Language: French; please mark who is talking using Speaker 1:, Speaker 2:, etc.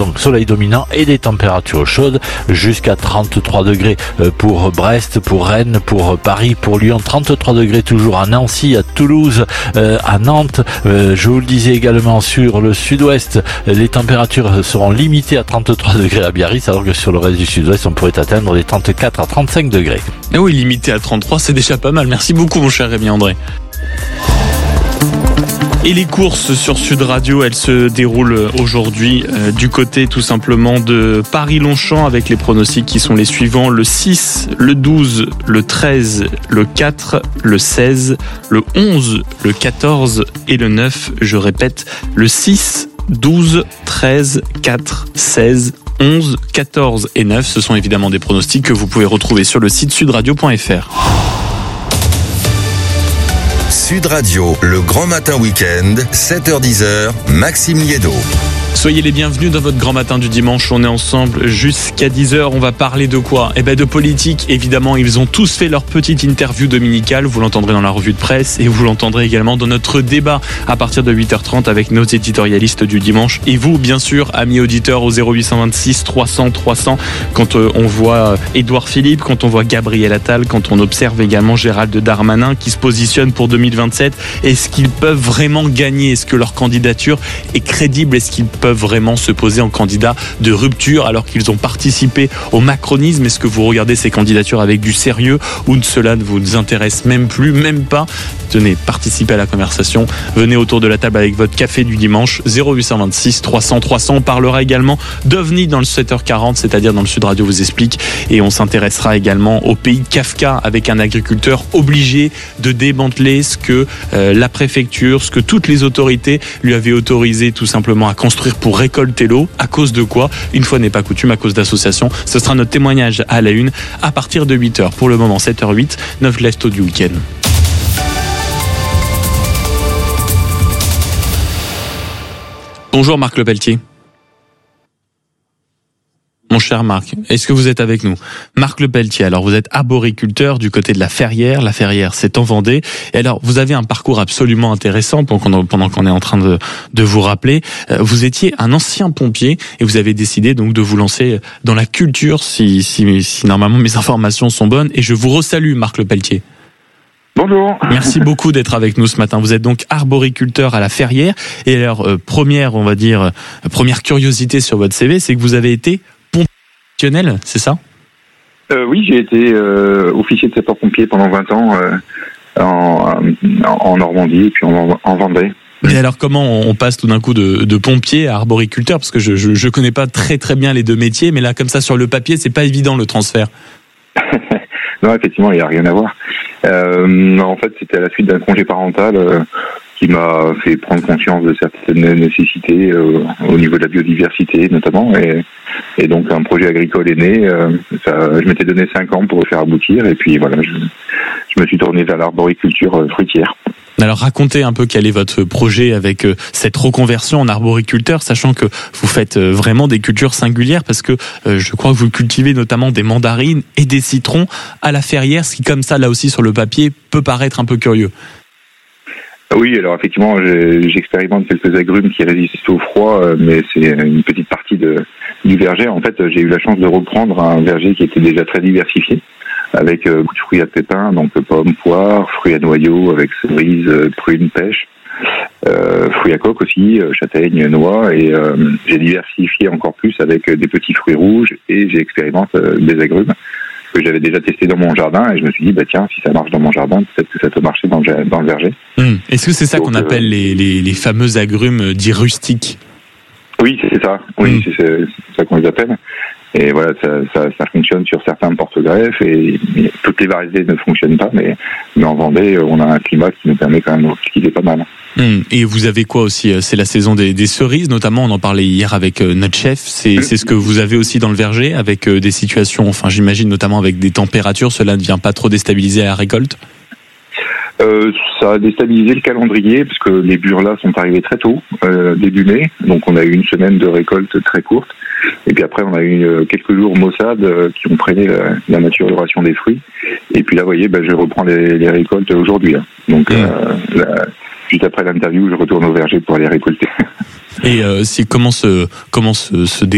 Speaker 1: soleil dominant et des températures chaudes jusqu'à 33 degrés pour Brest, pour Rennes, pour Paris, pour Lyon, 33 degrés toujours à Nancy, à Toulouse, à Nantes. Je vous le disais également sur le sud-ouest, les températures seront limitées à 33 degrés à Biarritz, alors que sur le reste du sud-ouest, on pourrait atteindre les 34 à 35 degrés.
Speaker 2: Et oui, limité à 33, c'est déjà pas mal. Merci beaucoup, mon cher Rémi André. Et les courses sur Sud Radio, elles se déroulent aujourd'hui du côté tout simplement de Paris-Longchamp avec les pronostics qui sont les suivants. Le 6, le 12, le 13, le 4, le 16, le 11, le 14 et le 9. Je répète, le 6, 12, 13, 4, 16, 11, 14 et 9. Ce sont évidemment des pronostics que vous pouvez retrouver sur le site sudradio.fr.
Speaker 3: Sud Radio, le grand matin week-end, 7h-10h, Maxime Liédot.
Speaker 2: Soyez les bienvenus dans votre grand matin du dimanche. On est ensemble jusqu'à 10h. On va parler de quoi ? De politique, évidemment. Ils ont tous fait leur petite interview dominicale. Vous l'entendrez dans la revue de presse et vous l'entendrez également dans notre débat à partir de 8h30 avec nos éditorialistes du dimanche. Et vous, bien sûr, amis auditeurs au 0826 300 300. Quand on voit Édouard Philippe, quand on voit Gabriel Attal, quand on observe également Gérald Darmanin qui se positionne pour 2027. Est-ce qu'ils peuvent vraiment gagner ? Est-ce que leur candidature est crédible ? Est-ce qu'ils peuvent vraiment se poser en candidat de rupture alors qu'ils ont participé au macronisme? Est-ce que vous regardez ces candidatures avec du sérieux ou cela ne vous intéresse même plus, même pas? Tenez, participez à la conversation, venez autour de la table avec votre café du dimanche. 0826 300 300. On parlera également d'OVNI dans le 7h40, c'est-à-dire dans le Sud Radio vous explique, et on s'intéressera également au pays de Kafka avec un agriculteur obligé de démanteler ce que la préfecture, ce que toutes les autorités lui avaient autorisé tout simplement à construire pour récolter l'eau. À cause de quoi? Une fois n'est pas coutume, à cause d'associations. Ce sera notre témoignage à la une à partir de 8h. Pour le moment, 7h08, 9 l'Est du week-end. Bonjour Marc Lepelletier. Mon cher Marc, est-ce que vous êtes avec nous? Marc Lepelletier, alors vous êtes arboriculteur du côté de la Ferrière. La Ferrière, c'est en Vendée. Et alors, vous avez un parcours absolument intéressant pendant qu'on est en train de vous rappeler. Vous étiez un ancien pompier et vous avez décidé donc de vous lancer dans la culture, si normalement mes informations sont bonnes. Et je vous resalue, Marc Lepelletier.
Speaker 4: Bonjour.
Speaker 2: Merci beaucoup d'être avec nous ce matin. Vous êtes donc arboriculteur à la Ferrière. Et alors, première curiosité sur votre CV, c'est que vous avez été pompier, c'est ça?
Speaker 4: Oui, j'ai été officier de sapeur-pompier pendant 20 ans en Normandie et puis en Vendée.
Speaker 2: Et alors, comment on passe tout d'un coup de pompier à arboriculteur? Parce que je connais pas très très bien les deux métiers, mais là, comme ça, sur le papier, c'est pas évident le transfert.
Speaker 4: Non, effectivement, il n'y a rien à voir. En fait, c'était à la suite d'un congé parental qui m'a fait prendre conscience de certaines nécessités au niveau de la biodiversité notamment. Et donc, un projet agricole est né. Je m'étais donné 5 ans pour le faire aboutir. Et puis, voilà, je me suis tourné vers l'arboriculture fruitière.
Speaker 2: Alors racontez un peu quel est votre projet avec cette reconversion en arboriculteur, sachant que vous faites vraiment des cultures singulières, parce que je crois que vous cultivez notamment des mandarines et des citrons à la Ferrière, ce qui comme ça là aussi sur le papier peut paraître un peu curieux.
Speaker 4: Oui, alors effectivement j'expérimente quelques agrumes qui résistent au froid, mais c'est une petite partie du verger. En fait, j'ai eu la chance de reprendre un verger qui était déjà très diversifié, avec beaucoup de fruits à pépins, donc pommes, poires, fruits à noyaux avec cerises, prunes, pêches, fruits à coque aussi, châtaignes, noix, et j'ai diversifié encore plus avec des petits fruits rouges, et j'ai expérimenté des agrumes que j'avais déjà testé dans mon jardin, et je me suis dit, tiens, si ça marche dans mon jardin, peut-être que ça peut marcher dans le verger.
Speaker 2: Est-ce que c'est ça qu'on appelle les fameux agrumes dits rustiques?
Speaker 4: Oui, c'est ça. Oui, c'est ça qu'on les appelle. Et voilà, ça fonctionne sur certains porte-greffes et toutes les variétés ne fonctionnent pas, mais en Vendée, on a un climat qui nous permet quand même de cultiver pas mal.
Speaker 2: Et vous avez quoi aussi? C'est la saison des cerises, notamment, on en parlait hier avec notre chef. C'est ce que vous avez aussi dans le verger, avec des situations, enfin j'imagine notamment avec des températures, cela ne vient pas trop déstabiliser la récolte?
Speaker 4: Ça a déstabilisé le calendrier parce que les burlas sont arrivés très tôt, début mai, donc on a eu une semaine de récolte très courte, et puis après on a eu quelques jours maussades qui ont freiné la maturation des fruits, et puis là vous voyez, je reprends les récoltes aujourd'hui, donc juste après l'interview je retourne au verger pour aller récolter.
Speaker 2: Et comment se